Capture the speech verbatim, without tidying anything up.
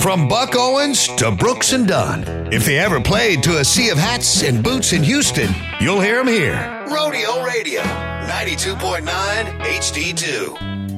From Buck Owens to Brooks and Dunn. If they ever played to a sea of hats and boots in Houston, you'll hear them here. Rodeo Radio, ninety-two point nine H D two.